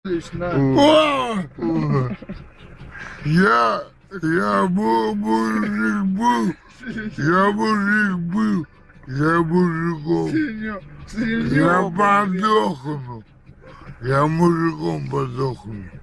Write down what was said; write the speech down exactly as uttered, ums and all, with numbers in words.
Лично. О! Я, я был мужик был, я мужик был, я мужиком, Синё, я подохну, я мужиком подохну.